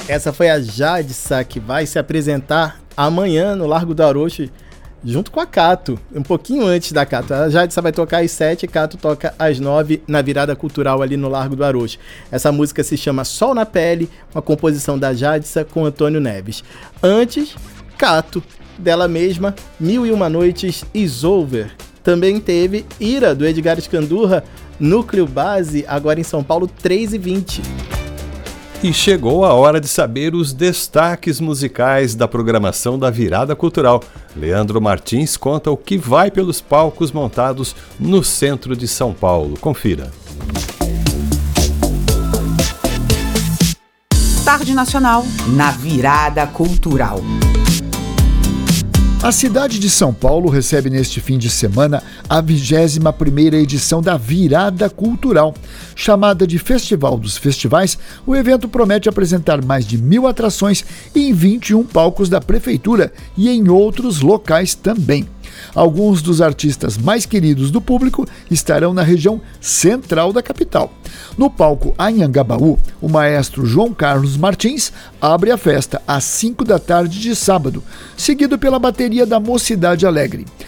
Essa foi a Jadsa, que vai se apresentar amanhã no Largo do Arouche, junto com a Cato, um pouquinho antes da Cato. A Jadsa vai tocar às 7, Cato toca às 9 na virada cultural ali no Largo do Arouche. Essa música se chama Sol na Pele, uma composição da Jadsa com Antônio Neves. Antes, Cato, dela mesma, 1001 Noites is Over. Também teve Ira, do Edgar Escandurra, Núcleo Base, agora em São Paulo, 3h20. E chegou a hora de saber os destaques musicais da programação da Virada Cultural. Leandro Martins conta o que vai pelos palcos montados no centro de São Paulo. Confira. Tarde Nacional na Virada Cultural. A cidade de São Paulo recebe neste fim de semana a 21ª edição da Virada Cultural. Chamada de Festival dos Festivais, o evento promete apresentar mais de 1.000 atrações em 21 palcos da Prefeitura e em outros locais também. Alguns dos artistas mais queridos do público estarão na região central da capital. No palco Anhangabaú, o maestro João Carlos Martins abre a festa às 5 da tarde de sábado, seguido pela bateria da Mocidade Alegre.